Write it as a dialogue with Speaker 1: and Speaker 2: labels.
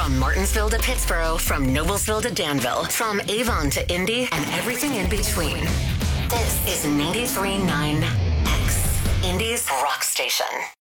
Speaker 1: From Martinsville to Pittsburgh, from Noblesville to Danville, from Avon to Indy, and everything in between. This is 93.9 X, Indy's rock station.